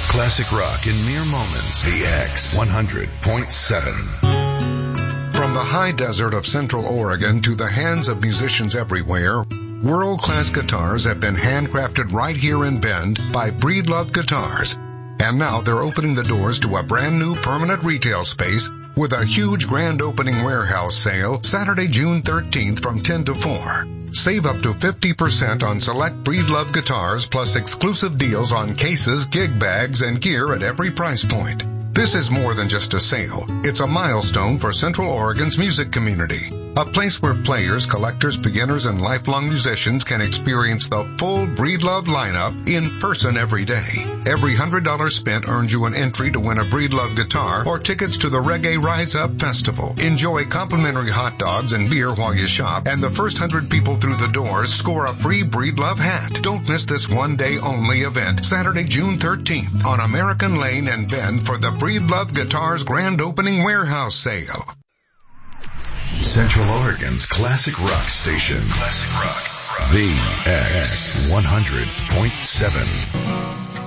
Classic rock in mere moments. The X 100.7. From the high desert of Central Oregon to the hands of musicians everywhere, world-class guitars have been handcrafted right here in Bend by Breedlove Guitars. And now they're opening the doors to a brand new permanent retail space with a huge grand opening warehouse sale Saturday, June 13th from 10 to 4. Save up to 50% on select Breedlove guitars plus exclusive deals on cases, gig bags, and gear at every price point. This is more than just a sale. It's a milestone for Central Oregon's music community. A place where players, collectors, beginners, and lifelong musicians can experience the full Breedlove lineup in person every day. Every $100 spent earns you an entry to win a Breedlove guitar or tickets to the Reggae Rise Up Festival. Enjoy complimentary hot dogs and beer while you shop, and the first 100 people through the doors score a free Breedlove hat. Don't miss this one-day-only event, Saturday, June 13th, on American Lane and Bend for the Breedlove Guitars Grand Opening Warehouse Sale. Central Oregon's classic rock station. Classic rock. The X 100.7.